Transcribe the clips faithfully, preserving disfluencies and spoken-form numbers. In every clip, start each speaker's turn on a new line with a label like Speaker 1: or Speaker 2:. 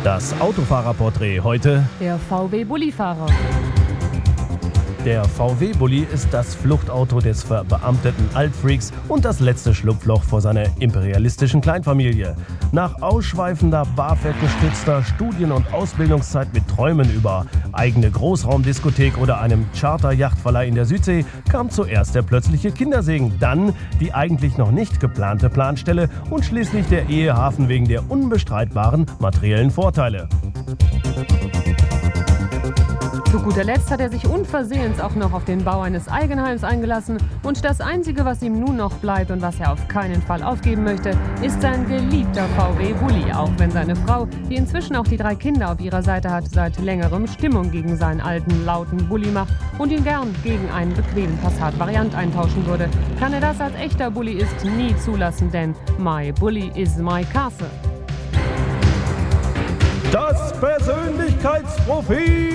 Speaker 1: Das Autofahrerporträt heute.
Speaker 2: Der V W-Bullifahrer.
Speaker 1: Der V W-Bulli ist das Fluchtauto des verbeamteten Altfreaks und das letzte Schlupfloch vor seiner imperialistischen Kleinfamilie. Nach ausschweifender, BAföG-gestützter Studien- und Ausbildungszeit mit Träumen über eigene Großraumdiskothek oder einem Charter-Yachtverleih in der Südsee kam zuerst der plötzliche Kindersegen, dann die eigentlich noch nicht geplante Planstelle und schließlich der Ehehafen wegen der unbestreitbaren materiellen Vorteile.
Speaker 2: Zu guter Letzt hat er sich unversehens auch noch auf den Bau eines Eigenheims eingelassen. Und das Einzige, was ihm nun noch bleibt und was er auf keinen Fall aufgeben möchte, ist sein geliebter V W-Bulli. Auch wenn seine Frau, die inzwischen auch die drei Kinder auf ihrer Seite hat, seit längerem Stimmung gegen seinen alten, lauten Bulli macht und ihn gern gegen einen bequemen Passat-Variant eintauschen würde, kann er das als echter Bulliist nie zulassen, denn my Bulli is my castle.
Speaker 1: Das Persönlichkeitsprofil!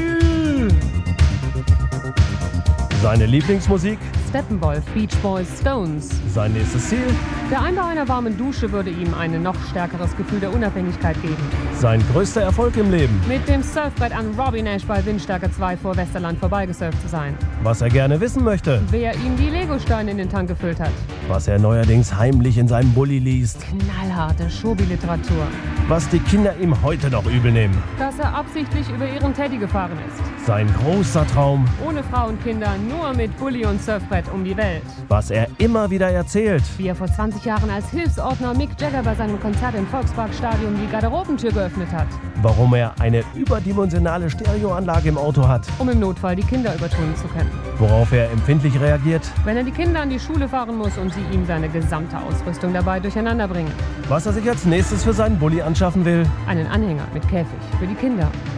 Speaker 1: Seine Lieblingsmusik?
Speaker 2: Steppenwolf, Beach Boys, Stones.
Speaker 1: Sein nächstes Ziel?
Speaker 2: Der Einbau einer warmen Dusche würde ihm ein noch stärkeres Gefühl der Unabhängigkeit geben.
Speaker 1: Sein größter Erfolg im Leben?
Speaker 2: Mit dem Surfbrett an Robbie Nash bei Windstärke zwei vor Westerland vorbeigesurft zu sein.
Speaker 1: Was er gerne wissen möchte?
Speaker 2: Wer ihm die Legosteine in den Tank gefüllt hat.
Speaker 1: Was er neuerdings heimlich in seinem Bulli liest?
Speaker 2: Knallharte Schobi-Literatur.
Speaker 1: Was die Kinder ihm heute noch übel nehmen?
Speaker 2: Dass er absichtlich über ihren Teddy gefahren ist.
Speaker 1: Sein großer Traum?
Speaker 2: Ohne Frau und Kinder, nur mit Bulli und Surfbrett um die Welt.
Speaker 1: Was er immer wieder erzählt?
Speaker 2: Wie er vor zwanzig Jahren als Hilfsordner Mick Jagger bei seinem Konzert im Volksparkstadion die Garderobentür geöffnet hat.
Speaker 1: Warum er eine überdimensionale Stereoanlage im Auto hat?
Speaker 2: Um im Notfall die Kinder übertönen zu können.
Speaker 1: Worauf er empfindlich reagiert?
Speaker 2: Wenn er die Kinder an die Schule fahren muss und sie ihm seine gesamte Ausrüstung dabei durcheinander bringen.
Speaker 1: Was er sich als nächstes für seinen Bulli anschaffen will?
Speaker 2: Einen Anhänger mit Käfig für die Kinder.